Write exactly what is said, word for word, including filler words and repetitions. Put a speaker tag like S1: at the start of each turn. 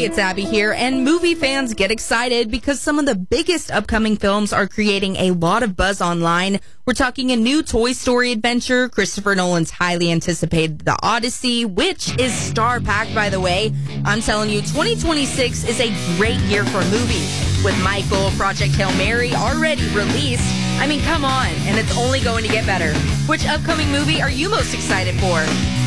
S1: it's Abby here, and movie fans get excited because some of the biggest upcoming films are creating a lot of buzz online. We're talking a new Toy Story adventure, Christopher Nolan's highly anticipated The Odyssey, which is star-packed, by the way. I'm telling you, twenty twenty-six is a great year for movies. With Michael, Project Hail Mary already released, I mean, come on, and it's only going to get better. Which upcoming movie are you most excited for?